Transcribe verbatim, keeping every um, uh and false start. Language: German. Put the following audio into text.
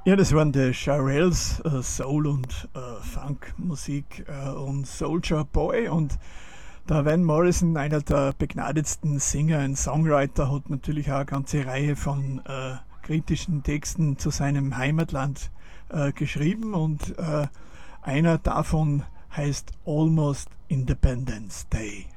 Ja, das waren die Shirelles, äh, Soul- und äh, Funk-Musik äh, und Soulja Boy. Und der Van Morrison, einer der begnadetsten Singer und Songwriter, hat natürlich auch eine ganze Reihe von äh, kritischen Texten zu seinem Heimatland äh, geschrieben. Und äh, einer davon heißt Almost Independence Day.